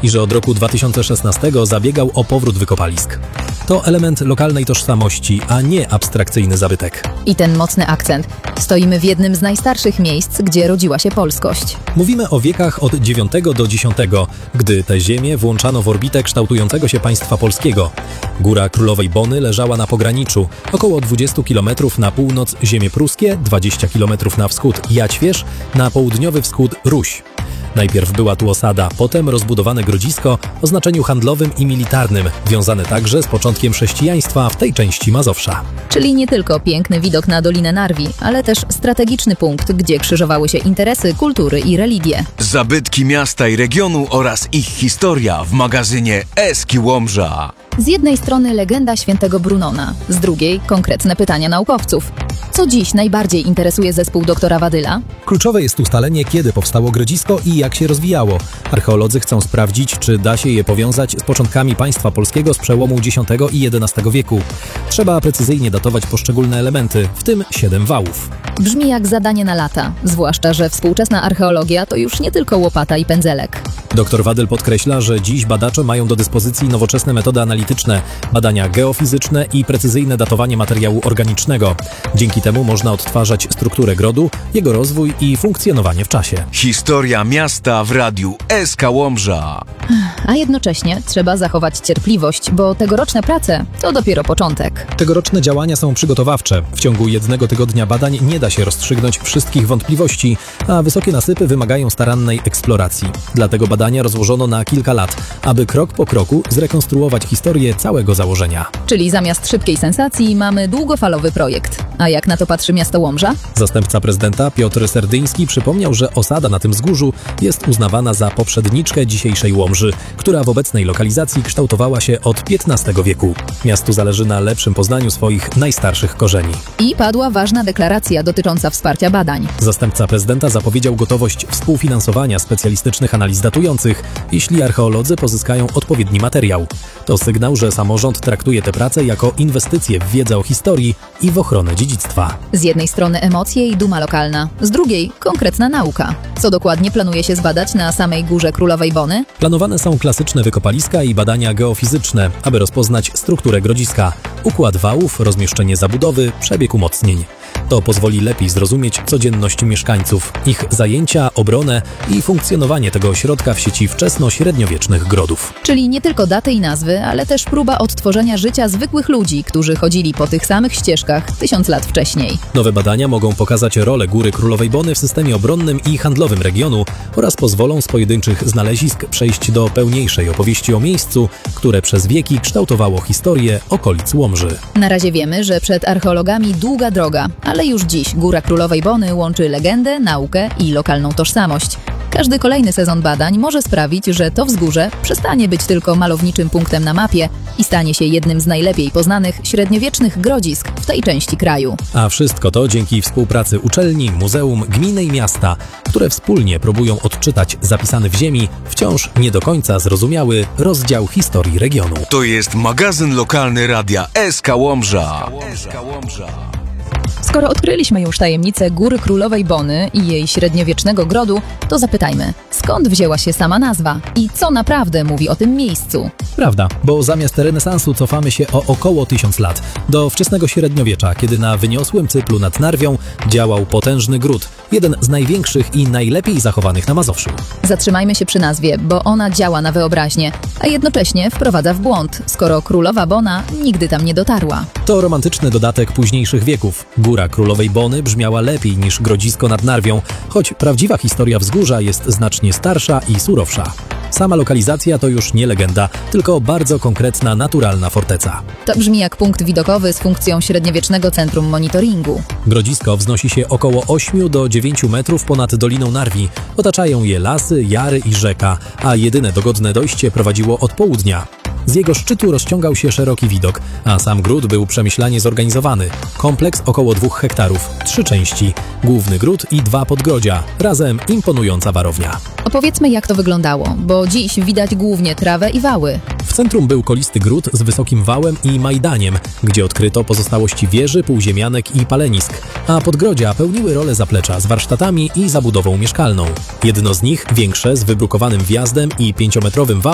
i że od roku 2016 zabiegał o powrót wykopalisk. To element lokalnej tożsamości, a nie abstrakcyjny zabytek. I ten mocny akcent. Stoimy w jednym z najstarszych miejsc, gdzie rodziła się polskość. Mówimy o wiekach od IX do X, gdy te ziemie włączano w orbitę kształtującego się państwa polskiego. Góra Królowej Bony leżała na pograniczu, około 20 km na północ ziemie pruskie, 20 km na wschód Jaćwierz, na południowy wschód Ruś. Najpierw była tu osada, potem rozbudowane grodzisko o znaczeniu handlowym i militarnym, wiązane także z początkiem chrześcijaństwa w tej części Mazowsza. Czyli nie tylko piękny widok na Dolinę Narwi, ale też strategiczny punkt, gdzie krzyżowały się interesy, kultury i religie. Zabytki miasta i regionu oraz ich historia w magazynie Eski Łomża. Z jednej strony legenda świętego Brunona, z drugiej konkretne pytania naukowców. Co dziś najbardziej interesuje zespół doktora Wadyla? Kluczowe jest ustalenie, kiedy powstało grodzisko i jak się rozwijało. Archeolodzy chcą sprawdzić, czy da się je powiązać z początkami państwa polskiego z przełomu X i XI wieku. Trzeba precyzyjnie datować poszczególne elementy, w tym 7 wałów. Brzmi jak zadanie na lata, zwłaszcza że współczesna archeologia to już nie tylko łopata i pędzelek. Dr Wadyl podkreśla, że dziś badacze mają do dyspozycji nowoczesne metody analityczne, badania geofizyczne i precyzyjne datowanie materiału organicznego. Dzięki temu można odtwarzać strukturę grodu, jego rozwój i funkcjonowanie w czasie. Historia miasta w radiu SK Łomża. A jednocześnie trzeba zachować cierpliwość, bo tegoroczne prace to dopiero początek. Tegoroczne działania są przygotowawcze. W ciągu jednego tygodnia badań nie da się rozstrzygnąć wszystkich wątpliwości, a wysokie nasypy wymagają starannej eksploracji. Dlatego badania rozłożono na kilka lat, aby krok po kroku zrekonstruować historię całego założenia. Czyli zamiast szybkiej sensacji mamy długofalowy projekt. A jak na to patrzy miasto Łomża? Zastępca prezydenta Piotr Serdyński przypomniał, że osada na tym wzgórzu jest uznawana za poprzedniczkę dzisiejszej Łomży, która w obecnej lokalizacji kształtowała się od XV wieku. Miastu zależy na lepszym poznaniu swoich najstarszych korzeni. I padła ważna deklaracja dotycząca wsparcia badań. Zastępca prezydenta zapowiedział gotowość współfinansowania specjalistycznych analiz datujących, jeśli archeolodzy pozyskają odpowiedni materiał. To sygnał, że samorząd traktuje te prace jako inwestycje w wiedzę o historii i w ochronę dziedzictwa. Z jednej strony emocje i duma lokalna, z drugiej konkretna nauka. Co dokładnie planuje się zbadać na samej Górze Królowej Bony? Planowane są klasyczne wykopaliska i badania geofizyczne, aby rozpoznać strukturę grodziska, układ wałów, rozmieszczenie zabudowy, przebieg umocnień. To pozwoli lepiej zrozumieć codzienność mieszkańców, ich zajęcia, obronę i funkcjonowanie tego ośrodka w sieci wczesno-średniowiecznych grodów. Czyli nie tylko daty i nazwy, ale też próba odtworzenia życia zwykłych ludzi, którzy chodzili po tych samych ścieżkach 1000 lat wcześniej. Nowe badania mogą pokazać rolę Góry Królowej Bony w systemie obronnym i handlowym regionu oraz pozwolą z pojedynczych znalezisk przejść do pełniejszej opowieści o miejscu, które przez wieki kształtowało historię okolic Łomży. Na razie wiemy, że przed archeologami długa droga, ale już dziś Góra Królowej Bony łączy legendę, naukę i lokalną tożsamość. Każdy kolejny sezon badań może sprawić, że to wzgórze przestanie być tylko malowniczym punktem na mapie i stanie się jednym z najlepiej poznanych średniowiecznych grodzisk w tej części kraju. A wszystko to dzięki współpracy uczelni, muzeum, gminy i miasta, które wspólnie próbują odczytać zapisany w ziemi, wciąż nie do końca zrozumiały rozdział historii regionu. To jest magazyn lokalny radia SK Łomża. Skoro odkryliśmy już tajemnicę Góry Królowej Bony i jej średniowiecznego grodu, to zapytajmy, skąd wzięła się sama nazwa i co naprawdę mówi o tym miejscu? Prawda, bo zamiast renesansu cofamy się o około 1000 lat, do wczesnego średniowiecza, kiedy na wyniosłym cyplu nad Narwią działał potężny gród, jeden z największych i najlepiej zachowanych na Mazowszu. Zatrzymajmy się przy nazwie, bo ona działa na wyobraźnię, a jednocześnie wprowadza w błąd, skoro Królowa Bona nigdy tam nie dotarła. To romantyczny dodatek późniejszych wieków. Góra Królowej Bony brzmiała lepiej niż grodzisko nad Narwią, choć prawdziwa historia wzgórza jest znacznie starsza i surowsza. Sama lokalizacja to już nie legenda, tylko bardzo konkretna, naturalna forteca. To brzmi jak punkt widokowy z funkcją średniowiecznego centrum monitoringu. Grodzisko wznosi się około 8 do 9 metrów ponad Doliną Narwi. Otaczają je lasy, jary i rzeka, a jedyne dogodne dojście prowadziło od południa. Z jego szczytu rozciągał się szeroki widok, a sam gród był przemyślanie zorganizowany. Kompleks około 2 hektarów, 3 części, główny gród i 2 podgrodzia, razem imponująca warownia. Opowiedzmy, jak to wyglądało, bo dziś widać głównie trawę i wały. W centrum był kolisty gród z wysokim wałem i majdaniem, gdzie odkryto pozostałości wieży, półziemianek i palenisk, a podgrodzia pełniły rolę zaplecza z warsztatami i zabudową mieszkalną. Jedno z nich, większe, z wybrukowanym wjazdem i 5-metrowym wałem,